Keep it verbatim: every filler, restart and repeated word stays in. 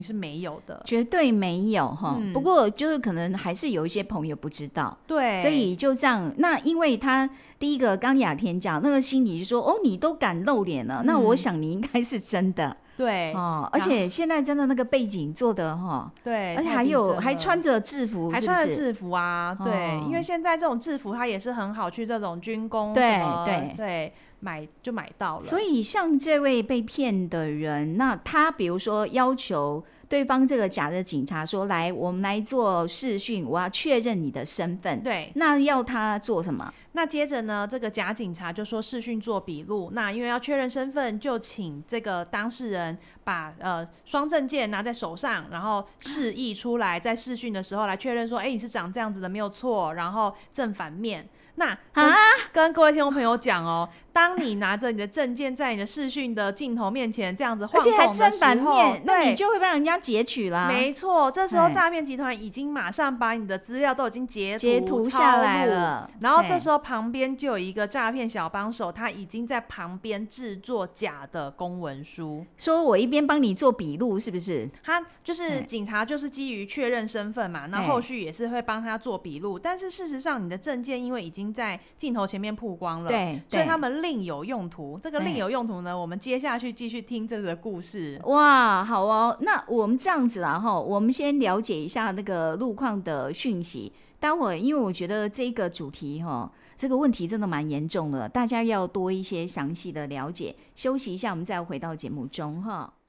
是没有的， 绝对没有哈、 嗯。 不过就是可能还是有一些朋友不知道， 对， 所以就这样。那因为他第一个刚雅天讲，那个心里就说哦，你都敢露脸了、嗯，那我想你应该是真的。 对哦，而且现在真的那个背景做的哈， 对， 而且还有还穿着制服是不是， 还穿着制服啊，对、哦，因为现在这种制服它也是很好去这种军工对什么对对买就买到了。 所以像这位被骗的人，那他比如说要求对方这个假的警察说，来我们来做视讯，我要确认你的身份， 对， 那要他做什么？ 那接着呢，这个假警察就说视讯做笔录，那因为要确认身份，就请这个当事人把呃双证件拿在手上，然后示意出来，在视讯的时候来确认说，哎、欸，你是长这样子的没有错，然后正反面。那跟、啊、跟各位听众朋友讲哦，当你拿着你的证件在你的视讯的镜头面前这样子晃动的时候，而且还正反面， 那你就会被人家截取啦。 没错，这时候诈骗集团已经马上把你的资料都已经截图截图下来了， 然后这时候旁边就有一个诈骗小帮手，他已经在旁边制作假的公文书， 说我一边帮你做笔录，是不是？ 他就是警察，就是基于确认身份嘛，那后续也是会帮他做笔录，但是事实上你的证件因为已经在镜头前面曝光了， 对， 所以他们另有用途。这个另有用途呢，我们接下去继续听这个故事。 哇，好哦，那我们这样子啦齁，我们先了解一下那个路况的讯息。待会因为我觉得这个主题齁，这个问题真的蛮严重的，大家要多一些详细的了解。休息一下，我们再回到节目中齁。